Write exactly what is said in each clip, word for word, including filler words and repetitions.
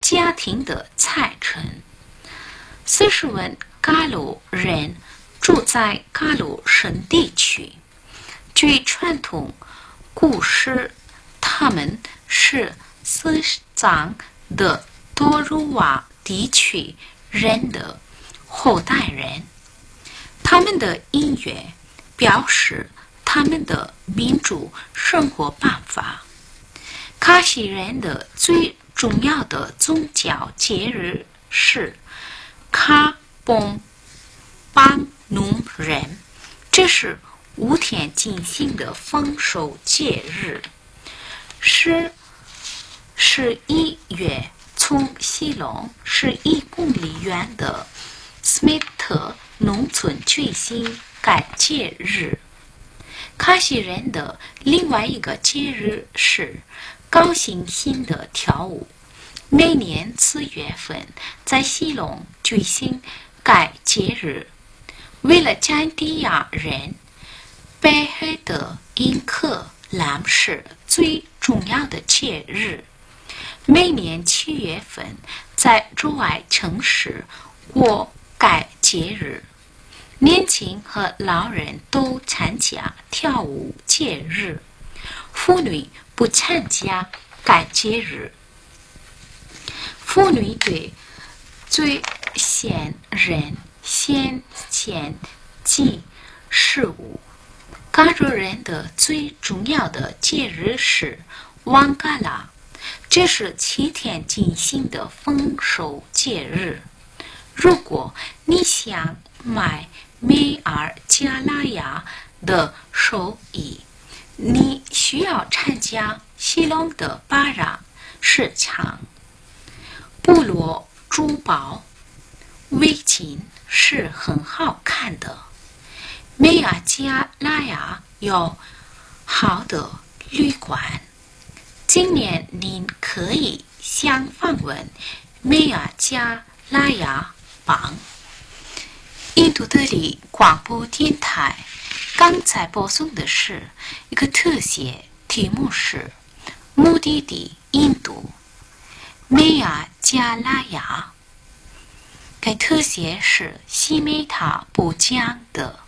家庭的财产。四十万嘎鲁人住在嘎鲁省地区。据传统故事，他们是西藏的多鲁瓦地区人的后代人。他们的音乐表示他们的民主生活办法。卡西人的最重要的宗教节日是卡崩邦努人，这是五天进行的丰收节日。是十一月从西隆十一公里远的斯密特农村举行该节日。卡西人的另外一个节日是高兴兴的跳舞，每年四月份在西隆举行该节日。为了占地亚人，北海的迎客兰是最重要的节日。每年七月份在驻外城市过该节日，年轻和老人都参加跳舞节日，妇女不参加该节日。妇女对最先人先前祭事务。嘎鲁人的最重要的节日是旺嘎拉，这是七天进行的丰收节日。如果你想买梅尔加拉雅的手艺，你需要参加西隆的巴拉市场。部落珠宝围巾是很好看的。梅尔加拉雅有好的旅馆。今年您可以想访问梅尔加拉雅邦。印度德里广播电台刚才播送的是一个特写，题目是目的地印度梅尔加拉雅。该特写是西梅塔播讲的。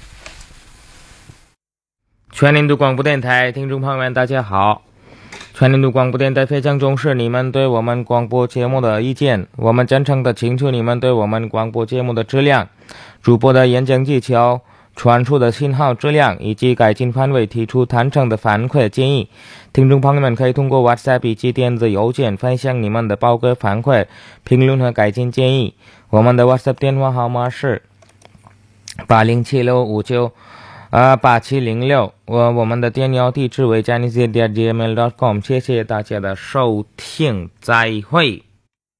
全印度广播电台听众朋友们大家好，全印度广播电台非常重视你们对我们广播节目的意见，我们真诚的请求你们对我们广播节目的质量、主播的演讲技巧、传输的信号质量以及改进范围提出坦诚的反馈建议。听众朋友们可以通过 WhatsApp 以及电子邮件分享你们的宝贵反馈、评论和改进建议。我们的 WhatsApp 电话号码是八零七六五九啊八七零六，我我们的电邮地址为 janice at gmail dot com。谢谢大家的收听，再会。